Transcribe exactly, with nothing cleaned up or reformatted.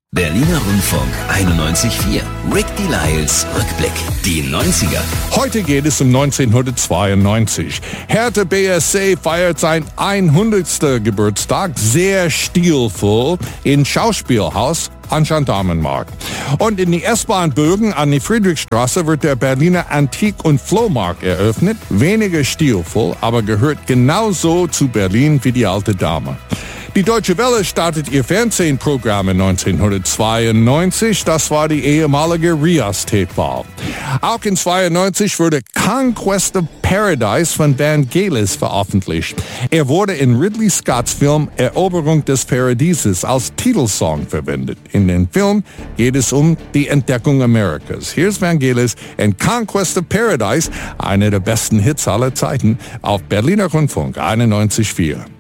Berliner Rundfunk einundneunzig Komma vier. Rick Delisles Rückblick. Die neunziger. Heute geht es um neunzehnhundertzweiundneunzig. Hertha B S C feiert sein hundertsten Geburtstag sehr stilvoll im Schauspielhaus an Gendarmenmarkt. Und in die S-Bahn-Bögen an die Friedrichstraße wird der Berliner Antik- und Flohmarkt eröffnet. Weniger stilvoll, aber gehört genauso zu Berlin wie die alte Dame. Die Deutsche Welle startet ihr Fernsehprogramm in neunzehnhundertzweiundneunzig. Das war die ehemalige Rias-T V. Auch in zweiundneunzig wurde Conquest of Paradise von Vangelis veröffentlicht. Er wurde in Ridley Scotts Film Eroberung des Paradieses als Titelsong verwendet. In dem Film geht es um die Entdeckung Amerikas. Hier ist Vangelis in Conquest of Paradise, einer der besten Hits aller Zeiten, auf Berliner Rundfunk einundneunzig Komma vier.